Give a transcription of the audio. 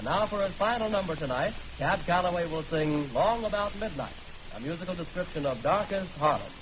And now for his final number tonight, Cab Calloway will sing Long About Midnight, a musical description of darkest Harlem.